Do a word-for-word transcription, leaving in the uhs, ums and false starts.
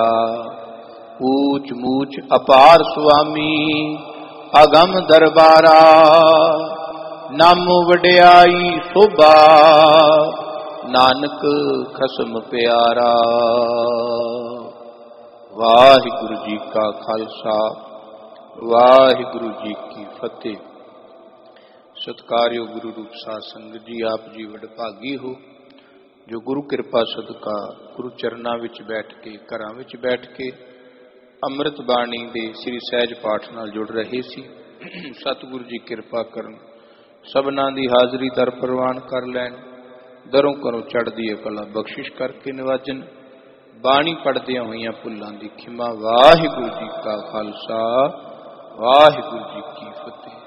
ਊਚ ਮੂਚ ਅਪਾਰ ਸੁਆਮੀ ਅਗਮ ਦਰਬਾਰਾ, ਨਾਮ ਵਡਿਆਈ ਸੋਭਾ ਨਾਨਕ ਖਸਮ ਪਿਆਰਾ। ਵਾਹਿਗੁਰੂ ਜੀ ਕਾ ਖਾਲਸਾ, ਵਾਹਿਗੁਰੂ ਜੀ ਕੀ ਫਤਿਹ। ਸਤਿਕਾਰਯੋਗ ਗੁਰੂ ਰੂਪ ਸਾਧ ਸੰਗਤ ਜੀ, ਆਪ ਜੀ ਵਡਭਾਗੀ ਹੋ ਜੋ ਗੁਰੂ ਕਿਰਪਾ ਸਦਕਾ ਗੁਰੂ ਚਰਨਾਂ ਵਿੱਚ ਬੈਠ ਕੇ, ਘਰਾਂ ਵਿੱਚ ਬੈਠ ਕੇ ਅੰਮ੍ਰਿਤ ਬਾਣੀ ਦੇ ਸ੍ਰੀ ਸਹਿਜ ਪਾਠ ਨਾਲ ਜੁੜ ਰਹੇ ਸੀ। ਸਤਿਗੁਰੂ ਜੀ ਕਿਰਪਾ ਕਰਨ, ਸਭਨਾਂ ਦੀ ਹਾਜ਼ਰੀ ਦਰ ਪ੍ਰਵਾਨ ਕਰ ਲੈਣ, ਦਰੋਂ ਘਰੋਂ ਚੜ੍ਹਦੀ ਕਲਾ ਬਖਸ਼ਿਸ਼ ਕਰਕੇ ਨਿਵਾਜਨ। ਬਾਣੀ ਪੜ੍ਹਦਿਆਂ ਹੋਈਆਂ ਭੁੱਲਾਂ ਦੀ ਖਿਮਾ। ਵਾਹਿਗੁਰੂ ਜੀ ਕਾ ਖਾਲਸਾ, ਵਾਹਿਗੁਰੂ ਜੀ ਕੀ ਫਤਿਹ।